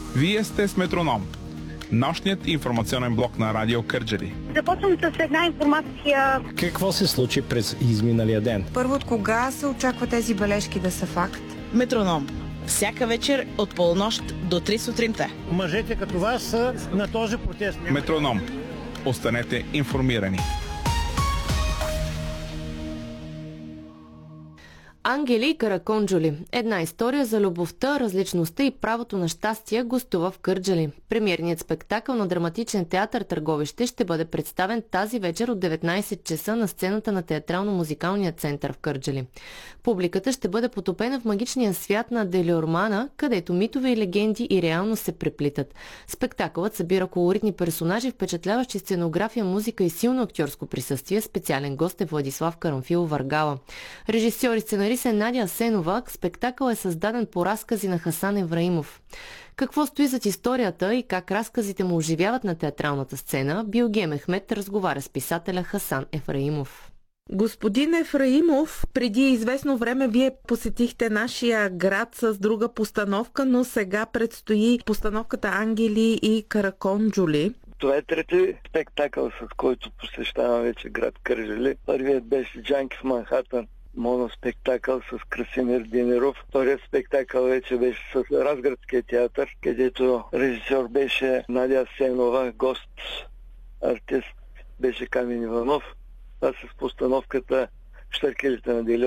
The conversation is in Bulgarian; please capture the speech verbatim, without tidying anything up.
Вие сте с Метроном, нощният информационен блок на Радио Кърджали. Започвам с една информация. Какво се случи през изминалия ден? Първо, от кога се очаква тези бележки да са факт? Метроном. Всяка вечер от полунощ до три сутринта. Мъжете като вас са на този протест. Метроном. Останете информирани. Ангели и Караконджули. Една история за любовта, различността и правото на щастие гостува в Кърджали. Премиерният спектакъл на драматичен театър Търговище ще бъде представен тази вечер от деветнайсет часа на сцената на Театрално-музикалния център в Кърджали. Публиката ще бъде потопена в магичния свят на Делиормана, където митове и легенди и реално се преплитат. Спектакълът събира колоритни персонажи, впечатляващи сценография, музика и силно актьорско присъствие. Специален гост е Владислав Карамфилов Варгала. Режисьор и сценарист е Надя Асенова. Спектакъл е създаден по разкази на Хасан Евраимов. Какво стои зад историята и как разказите му оживяват на театралната сцена, Билги Мехмед разговаря с писателя Хасан Ефраимов. Господин Ефраимов, преди известно време вие посетихте нашия град с друга постановка, но сега предстои постановката Ангели и Караконджули. Това е трети спектакъл, с който посещавам вече град Кърджали. Първият беше Джанки в Манхатън, моноспектакъл с Красимир Димиров. Вторият спектакъл вече беше с Разградския театър, където режисьор беше Надя Асенова, гост артист беше Камен Иванов. Това с постановката Щъркелите на Делиормана.